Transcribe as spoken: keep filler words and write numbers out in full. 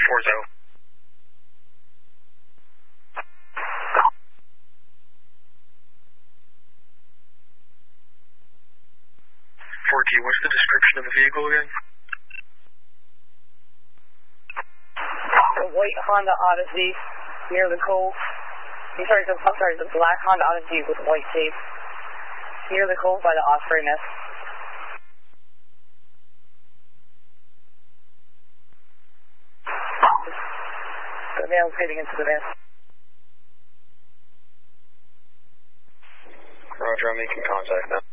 four zero. four Q, what's the description of the vehicle again? The white Honda Odyssey near the Cove. I'm sorry, the, I'm sorry, the black Honda Odyssey with white tape near the Cove by the Osprey Nest. The male's getting into the van. Roger, I'm making contact now.